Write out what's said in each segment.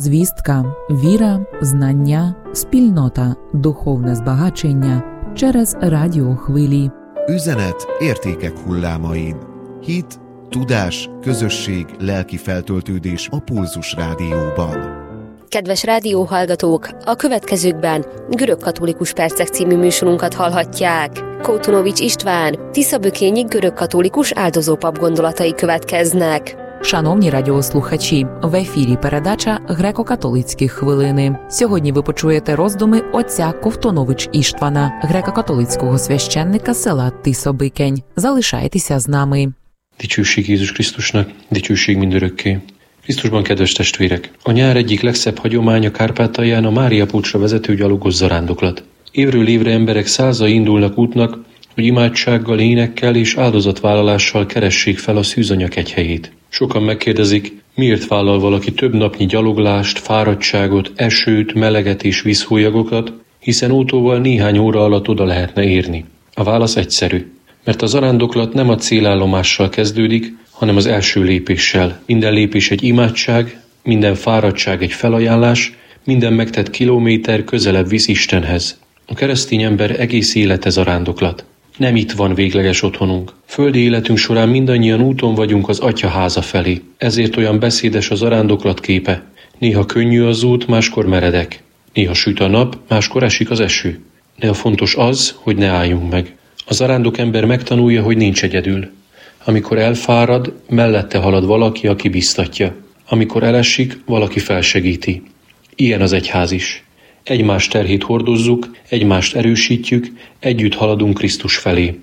Звістка, віра, знання, спільнота, духовне збагачення через радіохвилі. Üzenet értékek hullámain. Hit, tudás, közösség, lelki feltöltődés a Pulzus Rádióban. Kedves rádióhallgatók, a következőkben Görögkatolikus Percek című műsorunkat hallhatják. Kołtunovics István, Tiszabökényi görögkatolikus áldozópap gondolatai következnek. Шановні радіослухачі, в ефірі передача «Греко-католицькі хвилини». Сьогодні ви почуєте роздуми отця Ковтунович Istvana, греко-католицького священника села Tiszabökény. Залишайтеся з нами. Dicsőség Jézus Krisztusnak, dicsőség mindörökké. Krisztusban, kedves testvérek! A nyár egyik legszebb hagyománya Kárpátalján a Máriapócsra vezető gyalogos zarándoklat. Évről évre emberek százai indulnak útnak, hogy imádsággal, énekkel és áldozatvállalással keressék fel a szűzanya kegyhelyét. Sokan megkérdezik, miért vállal valaki több napnyi gyaloglást, fáradtságot, esőt, meleget és vízhólyagokat, hiszen autóval néhány óra alatt oda lehetne érni. A válasz egyszerű, mert a zarándoklat nem a célállomással kezdődik, hanem az első lépéssel. Minden lépés egy imádság, minden fáradtság egy felajánlás, minden megtett kilométer közelebb visz Istenhez. A keresztény ember egész élete zarándoklat. Nem itt van végleges otthonunk. Földi életünk során mindannyian úton vagyunk az Atya háza felé. Ezért olyan beszédes a zarándoklat képe. Néha könnyű az út, máskor meredek. Néha süt a nap, máskor esik az eső. De a fontos az, hogy ne álljunk meg. A zarándok ember megtanulja, hogy nincs egyedül. Amikor elfárad, mellette halad valaki, aki biztatja. Amikor elesik, valaki felsegíti. Ilyen az egyház is. Egymás terhét hordozzuk, egymást erősítjük, együtt haladunk Krisztus felé.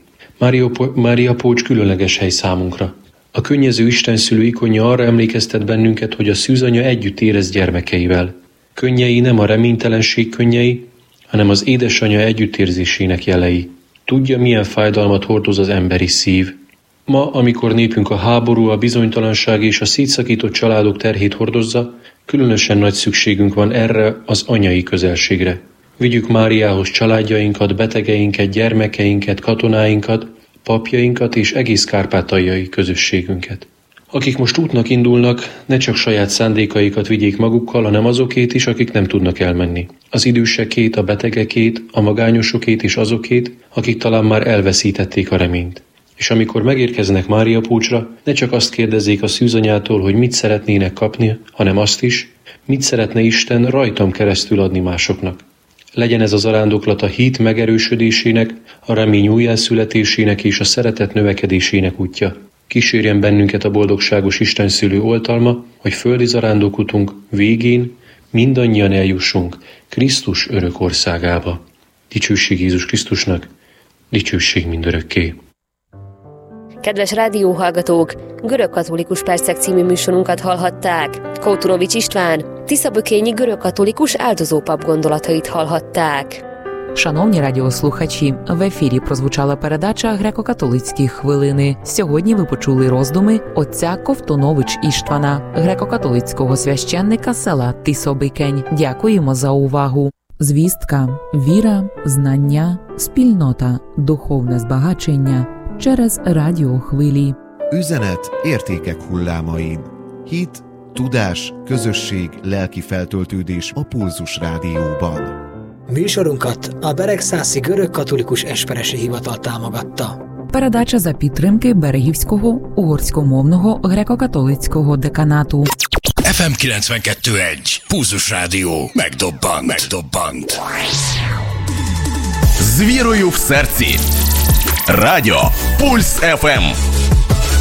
Máriapócs különleges hely számunkra. A könnyező istenszülő ikonja arra emlékeztet bennünket, hogy a szűzanya együtt érez gyermekeivel. Könnyei nem a reménytelenség könnyei, hanem az édesanyja együttérzésének jelei. Tudja, milyen fájdalmat hordoz az emberi szív. Ma, amikor népünk a háború, a bizonytalanság és a szétszakított családok terhét hordozza, különösen nagy szükségünk van erre az anyai közelségre. Vigyük Máriához családjainkat, betegeinket, gyermekeinket, katonáinkat, papjainkat és egész kárpátaljai közösségünket. Akik most útnak indulnak, ne csak saját szándékaikat vigyék magukkal, hanem azokét is, akik nem tudnak elmenni. Az idősekét, a betegekét, a magányosokét és azokét, akik talán már elveszítették a reményt. És amikor megérkeznek Máriapócsra, ne csak azt kérdezzék a szűzanyától, hogy mit szeretnének kapni, hanem azt is, mit szeretne Isten rajtam keresztül adni másoknak. Legyen ez a zarándoklat a hit megerősödésének, a remény újjászületésének és a szeretet növekedésének útja. Kísérjen bennünket a boldogságos Istenszülő oltalma, hogy földi zarándokutunk végén mindannyian eljussunk Krisztus örök országába. Dicsőség Jézus Krisztusnak, dicsőség mindörökké. Kedves rádióhallgatók, Görögkatolikus Percek című műsorunkat hallhatták. Kołtunovics István, Tiszabökényi görögkatolikus áldozópap gondolatait hallhatták. Шановні радіослухачі, в ефірі прозвучала передача «Греко-католицькі хвилини». Сьогодні ви почули роздуми отця Ковтунович Istvana, греко-католицького священника села Tiszabökény. Дякуємо за увагу. Звістка, віра, знання, спільнота, духовне збагачення через радіохвилі. Üzenet értékek hullámain. Hit, tudás, közösség, lelki feltöltődés a Pulzus Rádióban. Műsorunkat a Beregszászi Görögkatolikus Esperesi Hivatal támogatta. Передача за підтримки Берегівського угорськомовного греко-католицького деканату. FM 92.1 Pulzus Rádió megdobbant. З вірою в серці. Радіо Пульс ФМ.